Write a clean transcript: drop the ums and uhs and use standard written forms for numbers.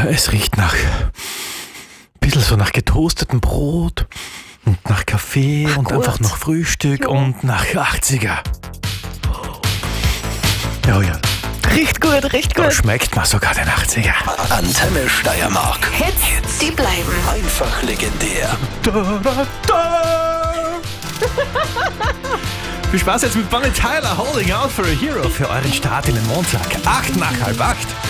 Es riecht nach... bisschen so nach getoastetem Brot und nach Kaffee und gut. einfach nach Frühstück Ja. und nach 80er. Ja, ja. Riecht gut, riecht Da gut. schmeckt man sogar den 80er. Antenne Steiermark. Hits, die bleiben. Einfach legendär. Da, da, da. Viel Spaß jetzt mit Bonnie Tyler, Holding Out for a Hero für euren Start in den Montag. 8 nach halb 8.